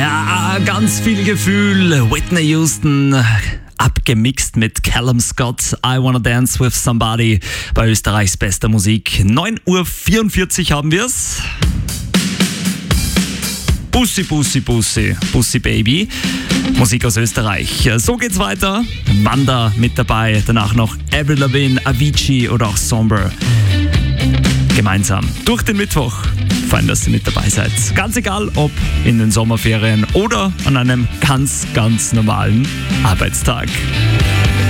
Ja, ganz viel Gefühl. Whitney Houston abgemixt mit Callum Scott. I Wanna Dance With Somebody bei Österreichs bester Musik. 9:44 Uhr haben wir's. Bussi, Bussi, Bussi, Bussi Baby. Musik aus Österreich. So geht's weiter. Wanda mit dabei. Danach noch Avril Lavigne, Avicii oder auch Somber. Gemeinsam durch den Mittwoch. Fein, dass ihr mit dabei seid. Ganz egal, ob in den Sommerferien oder an einem ganz, ganz normalen Arbeitstag.